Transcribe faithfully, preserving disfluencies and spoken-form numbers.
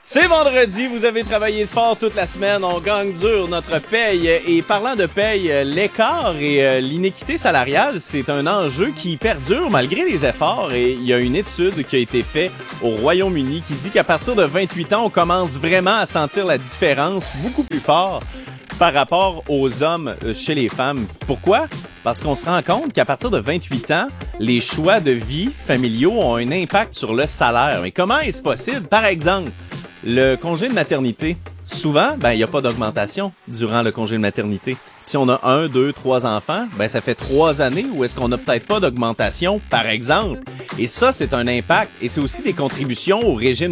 C'est vendredi, vous avez travaillé fort toute la semaine, on gagne dur notre paye. Et parlant de paye, l'écart et l'inéquité salariale, c'est un enjeu qui perdure malgré les efforts. Et il y a une étude qui a été faite au Royaume-Uni qui dit qu'à partir de vingt-huit ans, on commence vraiment à sentir la différence beaucoup plus fort par rapport aux hommes chez les femmes. Pourquoi? Parce qu'on se rend compte qu'à partir de vingt-huit ans, les choix de vie familiaux ont un impact sur le salaire. Mais comment est-ce possible? Par exemple, le congé de maternité. Souvent, ben, il n'y a pas d'augmentation durant le congé de maternité. Puis si on a un, deux, trois enfants, ben, ça fait trois années où est-ce qu'on n'a peut-être pas d'augmentation, par exemple. Et ça, c'est un impact. Et c'est aussi des contributions au régime